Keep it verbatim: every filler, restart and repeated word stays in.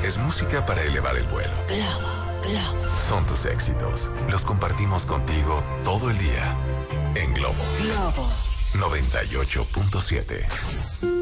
Es música para elevar el vuelo. Globo, Globo. Son tus éxitos. Los compartimos contigo todo el día. En Globo. Globo. noventa y ocho punto siete.